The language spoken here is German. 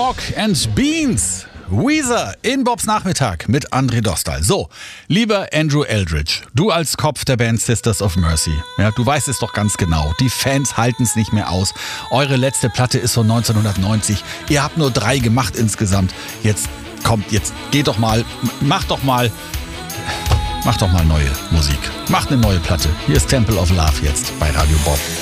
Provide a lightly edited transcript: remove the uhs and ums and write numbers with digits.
Pork and Beans. Weezer in Bobs Nachmittag mit André Dostal. So, lieber Andrew Eldridge, du als Kopf der Band Sisters of Mercy, ja, du weißt es doch ganz genau, die Fans halten es nicht mehr aus. Eure letzte Platte ist von 1990, ihr habt nur 3 gemacht insgesamt. Jetzt geht doch mal, macht doch mal neue Musik. Macht eine neue Platte. Hier ist Temple of Love jetzt bei Radio Bob.